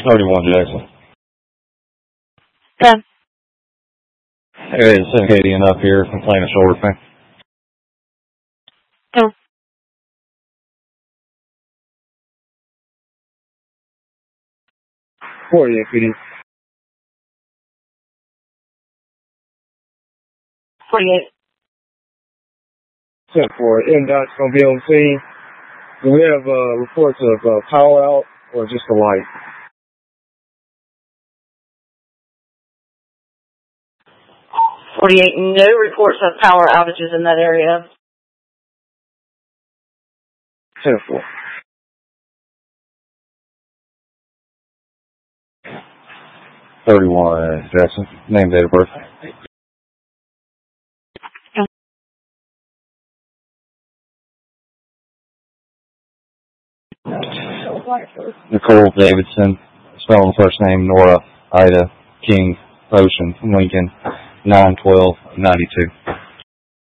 31 Jackson. 10. Hey, it's Acadian up here complaining shoulder pain. 2. 48, PD. 48. 10-4. MDOT's going to be on scene. Do we have reports of power out or just a light? 48. No reports of power outages in that area. 10-4. 31 Jackson. Name, date of birth. Nicole Davidson. Spelling the first name Nora Ida King Ocean Lincoln 91292.